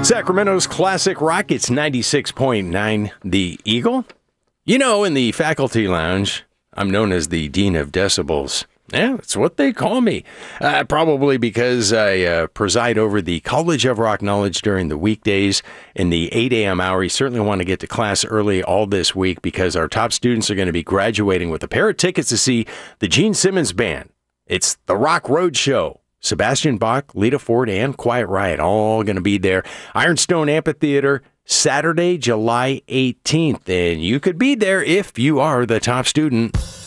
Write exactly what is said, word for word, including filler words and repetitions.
Sacramento's classic rock, it's ninety-six point nine The Eagle. You know, in the faculty lounge, I'm known as the Dean of Decibels. Yeah, that's what they call me. Uh, probably because I uh, preside over the College of Rock Knowledge during the weekdays in the eight a.m. hour. You certainly want to get to class early all this week because our top students are going to be graduating with a pair of tickets to see the Gene Simmons Band. It's the Rock Road Show. Sebastian Bach, Lita Ford, and Quiet Riot all going to be there. Ironstone Amphitheater, Saturday, July eighteenth. And you could be there if you are the top student.